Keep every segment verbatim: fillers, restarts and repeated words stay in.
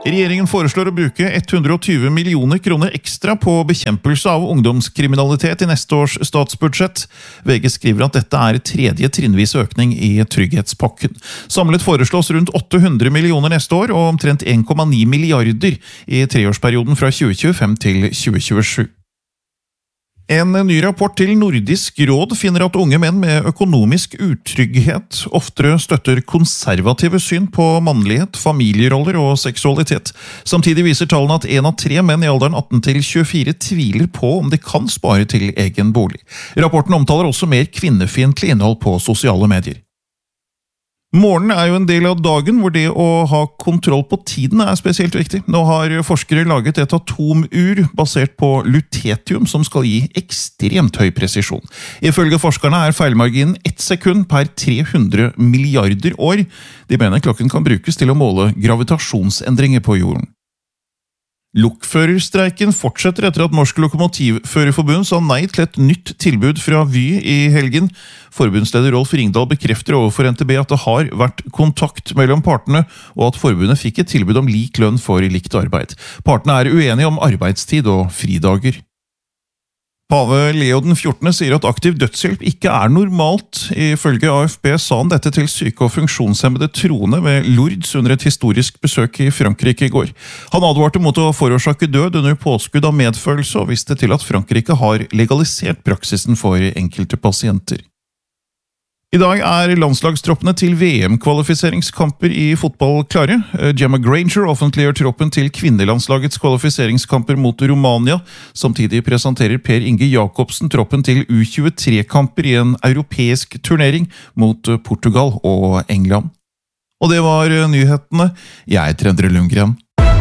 Regjeringen foreslår å bruke hundre og tjue millioner kroner ekstra på bekjempelse av ungdomskriminalitet i neste års statsbudsjett. V G skriver at dette er tredje trinnvis økning i trygghetspakken. Samlet foreslås rundt åtte hundre millioner neste år og omtrent en komma ni milliarder i treårsperioden fra tjue tjuefem til tjue tjuesju. En ny rapport til Nordisk råd finner at unge menn med økonomisk utrygghet oftere støtter konservative syn på mannlighet, familieroller og seksualitet. Samtidig viser tallene at en av tre menn i alderen atten til tjuefire tviler på om de kan spare til egen bolig. Rapporten omtaler også mer kvinnefiendtlig innhold på sosiale medier. Morgenen er jo en del av dagen hvor det å ha kontroll på tiden er spesielt viktig. Nå har forskere laget et atomur basert på lutetium som skal gi ekstremt høy presisjon. Ifølge forskerne er feilmarginen ett sekund per tre hundre milliarder år. De mener klokken kan brukes til å måle gravitasjonsendringer på jorden. Lokførerstreiken fortsetter etter at Norsk Lokomotivførerforbund sa nei til et nytt tilbud fra Vy i helgen. Forbundsleder Rolf Ringdal bekrefter overfor N T B at det har vært kontakt mellom partene, og at forbundet fikk et tilbud om lik lønn for likt arbeid. Partene er uenige om arbeidstid og fridager. Pave Leo den fjortende sier at aktiv dødshjelp ikke er normalt. Ifølge A F P sa han dette til syke og funksjonshemmede troende ved Lourdes under et historisk besøk i Frankrike i går. Han advarte mot å forårsake død under påskudd av medfølelse og viste til at Frankrike har legalisert praksisen for enkelte pasienter. I dag er landslagstroppene til V M-kvalifiseringskamper i fotball klare. Gemma Granger offentliggjør troppen til kvinnelandslagets kvalifiseringskamper mot Romania. Samtidig presenterer Per Inge Jakobsen troppen til U tjuetre-kamper i en europeisk turnering mot Portugal og England. Og det var nyhetene. Jeg er Endre Lundgren.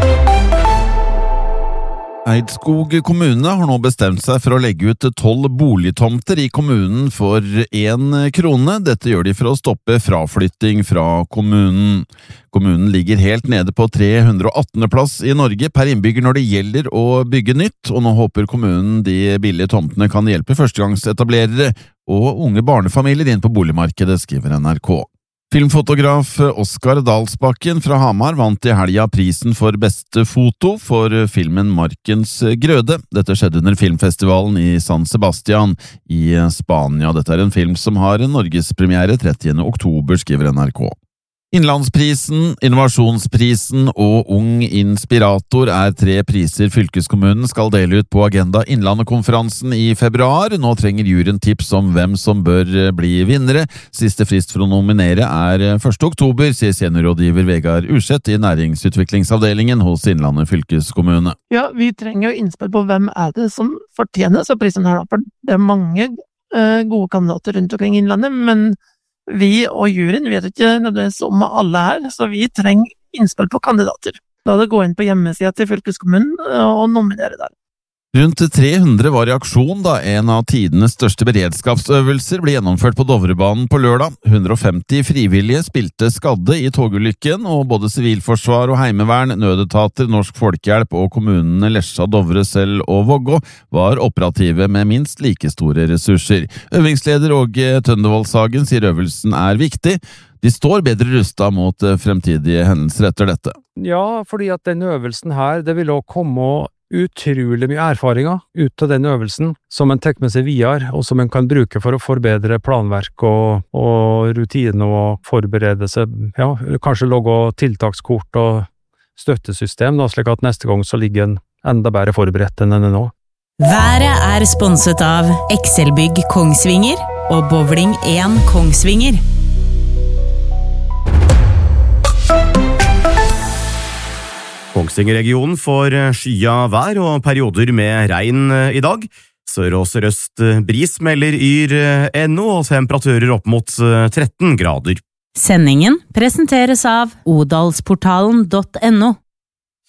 Eidskog kommune har nå bestemt seg for å legge ut tolv boligtomter i kommunen for én krone. Dette gjør de for å stoppe fraflytting fra kommunen. Kommunen ligger helt nede på tre hundre og attende plass i Norge per innbygger når det gjelder å bygge nytt, og nå håper kommunen de billige tomtene kan hjelpe førstegangsetablerere og unge barnefamilier inn på boligmarkedet, skriver N R K. Filmfotograf Oskar Dalsbakken fra Hamar vant i helga prisen for beste foto for filmen Markens grøde. Dette skjedde under filmfestivalen i San Sebastian i Spania. Dette er en film som har norgespremiere trettiende oktober, skriver N R K. Innlandsprisen, Innovasjonsprisen og Ung Inspirator er tre priser fylkeskommunen skal dele ut på Agenda Innlandet-konferansen i februar. Nå trenger juryen tips om hvem som bør bli vinnere. Siste frist for å nominere er første oktober, sier seniorrådgiver Vegard Urseth i næringsutviklingsavdelingen hos Innlandet fylkeskommune. Ja, vi trenger jo innspill på hvem er det som fortjener så prisen her, for det er mange uh, gode kandidater rundt omkring Innlandet, men vi og juryen vet ikke nødvendigvis om alle her, så vi trenger innspill på kandidater. Da er det gå inn på hjemmesiden til fylkeskommunen og nominere der. Rundt tre hundre var i aksjon da en av tidenes største beredskapsøvelser ble gjennomført på Dovrebanen på lørdag. hundre og femti frivillige spilte skadde i togulykken, og både sivilforsvar og heimevern, nødetater, Norsk Folkehjelp og kommunene Lesja, Dovre, Sel og Vågå var operative med minst like store ressurser. Øvingsleder Åge Tøndervold-Sagen sier øvelsen er viktig. De står bedre rustet mot fremtidige hendelser etter dette. Ja, fordi at den øvelsen her, det vil også komme utrolig mye erfaringer ut av den øvelsen som en tar med seg videre, og som en kan bruke for å forbedre planverk og, og rutiner og forberede seg, ja, kanskje logge tiltakskort og støttesystem, da, slik at neste gang så ligger en enda bedre forberedt enn den er nå. Været er sponset av Excelbygg Kongsvinger og Bowling én Kongsvinger. Kongsvinger-regionen får skya vær og perioder med regn i dag. Sør- og sørøst bris melder yr ennå, og temperaturer opp mot tretten grader. Sendingen presenteres av odalsportalen punktum no.